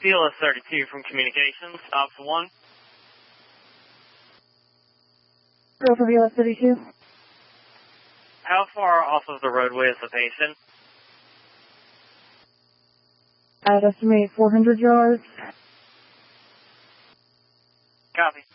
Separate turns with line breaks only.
PLS 32 from Communications, Officer 1.
Go for PLS 32.
How far off of the roadway is the patient?
I'd estimate 400 yards.
Copy.